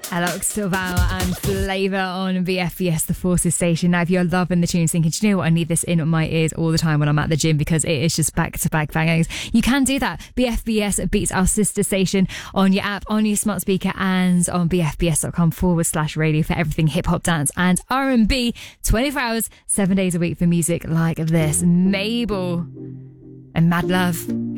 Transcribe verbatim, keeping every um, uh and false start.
Alex Silval and Flavour on B F B S, the Forces station. Now, if you're loving the tunes, thinking, do you know what, I need this in my ears all the time when I'm at the gym because it is just back-to-back bangers, you can do that. B F B S beats our sister station on your app, on your smart speaker, and on bfbs.com forward slash radio for everything hip-hop, dance and R and B. twenty-four hours, seven days a week for music like this. Mabel and Mad Love.